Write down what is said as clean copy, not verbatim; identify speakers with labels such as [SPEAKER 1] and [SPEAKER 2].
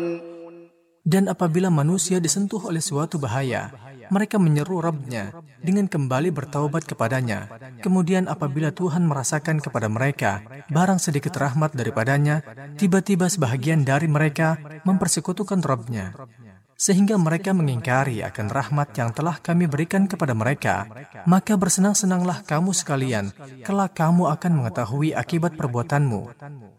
[SPEAKER 1] Dan apabila manusia disentuh oleh suatu bahaya, mereka menyeru Rabb-nya dengan kembali bertaubat kepadanya. Kemudian apabila Tuhan merasakan kepada mereka barang sedikit rahmat daripadanya, tiba-tiba sebahagian dari mereka mempersekutukan Rabb-nya, sehingga mereka mengingkari akan rahmat yang telah kami berikan kepada mereka. Maka bersenang-senanglah kamu sekalian, kelak kamu akan mengetahui akibat perbuatanmu.